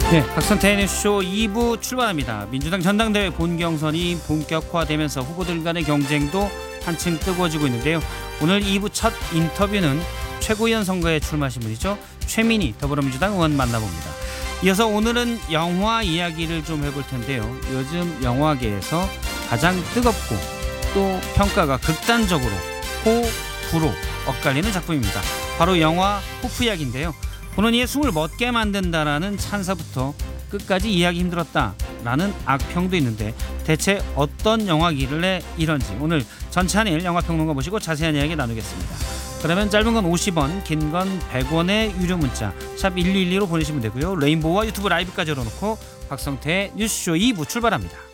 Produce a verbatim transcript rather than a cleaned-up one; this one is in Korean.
네, 박성태의 뉴스쇼 이 부 출발합니다. 민주당 전당대회 본경선이 본격화되면서 후보들 간의 경쟁도 한층 뜨거워지고 있는데요. 오늘 이 부 첫 인터뷰는 최고위원 선거에 출마하신 분이죠. 최민희 더불어민주당 의원 만나봅니다. 이어서 오늘은 영화 이야기를 좀 해볼 텐데요. 요즘 영화계에서 가장 뜨겁고 또 평가가 극단적으로 호, 구로 엇갈리는 작품입니다. 바로 영화 호프약인데요. 보는 이의 숨을 멎게 만든다라는 찬사부터 끝까지 이해하기 힘들었다라는 악평도 있는데 대체 어떤 영화길래 이런지 오늘 전찬일 영화평론가 모시고 자세한 이야기 나누겠습니다. 그러면 짧은 건 오십 원, 긴 건 백 원의 유료 문자 샵 일이일이로 보내시면 되고요. 레인보우와 유튜브 라이브까지 열어놓고 박성태의 뉴스쇼 이 부 출발합니다.